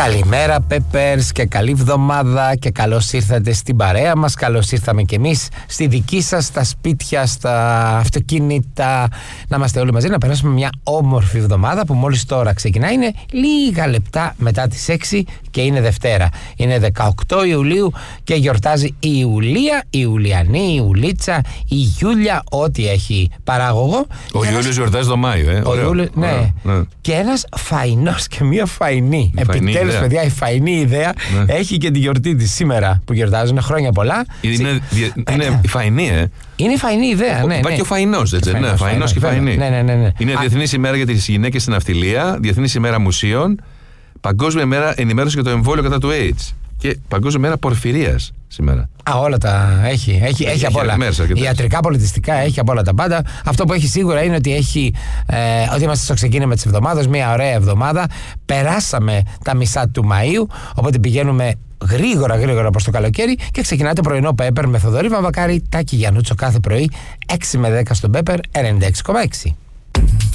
Καλημέρα Peppers και καλή εβδομάδα και καλώς ήρθατε στην παρέα μας. Καλώς ήρθαμε κι εμείς στη δική σας, στα σπίτια, στα αυτοκίνητα. Να είμαστε όλοι μαζί, να περάσουμε μια όμορφη εβδομάδα που μόλις τώρα ξεκινάει. Είναι λίγα λεπτά μετά τις 6 και είναι Δευτέρα. Είναι 18 Ιουλίου και γιορτάζει η Ιουλία, η Ιουλιανή, η Ιουλίτσα, η Γιούλια, ό,τι έχει παράγωγο. Ο Ιούλιος γιορτάζει το Μάιο, Ο Ιούλιος, ναι. Και ένας φαϊνός και μία φαϊνή. Επιτέλους, παιδιά, η φαϊνή ιδέα έχει και τη γιορτή της σήμερα που γιορτάζουν. Χρόνια πολλά. Είναι η φαϊνή, Είναι η φαϊνή ιδέα, ναι. Υπάρχει και ο φαϊνός, έτσι. Ναι, φαϊνός και φαϊνή. Ναι. Είναι Διεθνής ημέρα για τις γυναίκες στην ναυτιλία, Διεθνής ημέρα μουσείων, Παγκόσμια ημέρα ενημέρωση για το εμβόλιο κατά του AIDS και Παγκόσμια ημέρα πορφυρίας σήμερα. Όλα τα έχει από όλα. Ιατρικά, πολιτιστικά, έχει από όλα τα πάντα. Αυτό που έχει σίγουρα είναι ότι ότι είμαστε στο ξεκίνημα της εβδομάδας, μια ωραία εβδομάδα. Περάσαμε τα μισά του Μαΐου, οπότε πηγαίνουμε γρήγορα προς το καλοκαίρι και ξεκινάει το πρωινό Pepper με Θοδωρή Βαμβακάρη, Τάκη Γιαννούτσο κάθε πρωί 6 με 10 στον Pepper 96,6.